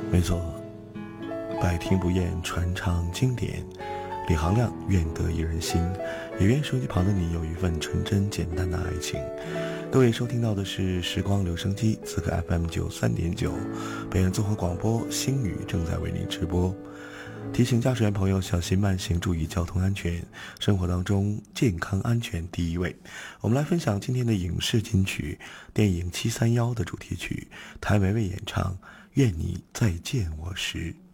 没错，百听不厌，传唱经典。李行亮愿得一人心，也愿手机旁的你有一份纯真简单的爱情。各位收听到的是时光留声机，此刻 FM93.9，北京综合广播星宇正在为您直播。提醒驾驶员朋友小心慢行，注意交通安全，生活当中健康安全第一位。我们来分享今天的影视金曲，电影《731》的主题曲，谭维维演唱《愿你再见我时》。